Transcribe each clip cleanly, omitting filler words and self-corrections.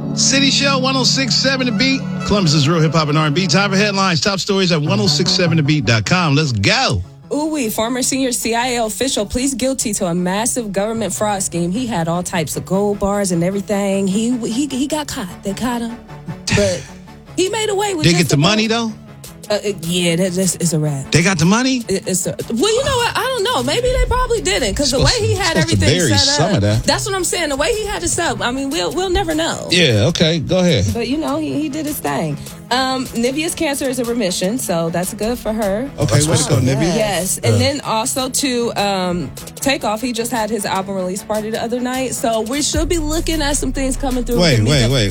City Show, 106.7 The Beat. Columbus's real hip-hop and R&B. Time for headlines. Top stories at 1067thebeat.com. Let's go. Ooh-wee, former senior CIA official pleads guilty to a massive government fraud scheme. He had all types of gold bars and everything. He got caught. They caught him. But he made away with it. Did get the money, though? Yeah, it's a wrap. They got the money? Well, you know what? I don't know. Maybe they probably didn't, because the way he had everything set up. That's what I'm saying. The way he had it set up. I mean, we'll never know. Yeah, okay. Go ahead. But, you know, he did his thing. Nivea's cancer is a remission, so that's good for her. Okay, way to go, Nivea. Yes. And then also to Takeoff, he just had his album release party the other night, so we should be looking at some things coming through. Wait.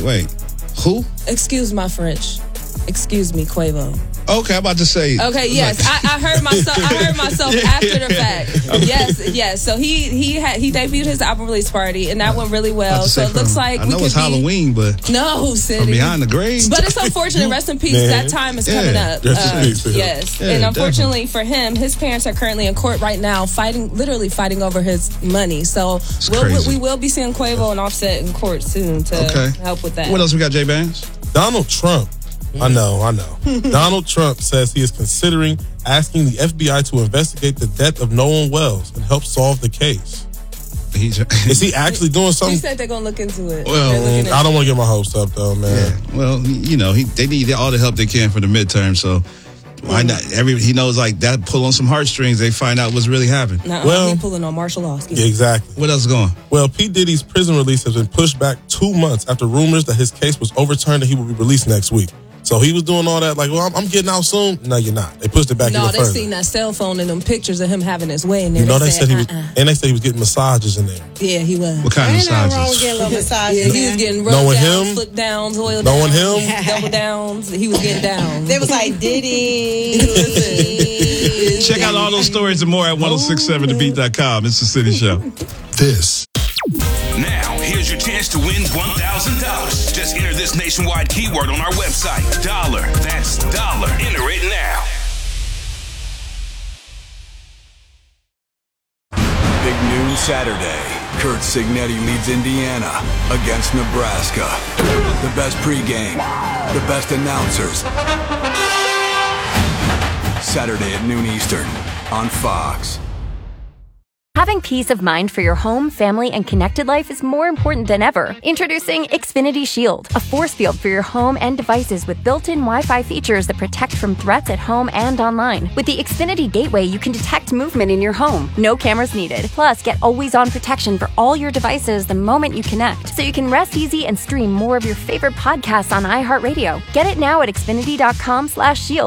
Who? Excuse my French. Excuse me, Quavo. Okay, I'm about to say. Okay, yes, I heard myself. I heard myself after the fact. Yes. So he debuted his album release party, and that went really well. So it looks like I know it's Halloween, but no, City. From behind the grave. But it's unfortunate. Rest in peace. That time is coming up. Yes, and unfortunately for him, his parents are currently in court right now, literally fighting over his money. So we will be seeing Quavo and Offset in court soon to help with that. What else we got, J Bands? Donald Trump. I know. Donald Trump says he is considering asking the FBI to investigate the death of Nolan Wells and help solve the case. Is he actually doing something? He said they're going to look into it. Well, I don't want to get my hopes up, though, man. Yeah. Well, you know, they need all the help they can for the midterm, so why not? He knows, like, that pull on some heartstrings, they find out what's really happened. Well, he's pulling on Marshall Law. Yeah, exactly. What else is going on? Well, P. Diddy's prison release has been pushed back 2 months after rumors that his case was overturned and he will be released next week. So he was doing all that, like, well, I'm getting out soon. No, you're not. They pushed it back even further. No, they seen that cell phone and them pictures of him having his way in there. You know, they said he was getting massages in there. Yeah, he was. What kind of massages? Wrong with getting a little massages. Yeah, he was getting rubbed down, foot downs, oil downs, double downs. He was getting down. They was like, Diddy. Check out all those stories and more at 1067thebeat.com. It's the City Show. This. Now, here's your chance to win $1,000. Just enter this nationwide keyword on our website. Dollar. That's dollar. Enter it now. Big news Saturday. Curt Cignetti leads Indiana against Nebraska. The best pregame. The best announcers. Saturday at noon Eastern on Fox. Having peace of mind for your home, family, and connected life is more important than ever. Introducing Xfinity Shield, a force field for your home and devices with built-in Wi-Fi features that protect from threats at home and online. With the Xfinity Gateway, you can detect movement in your home. No cameras needed. Plus, get always-on protection for all your devices the moment you connect, so you can rest easy and stream more of your favorite podcasts on iHeartRadio. Get it now at Xfinity.com/shield.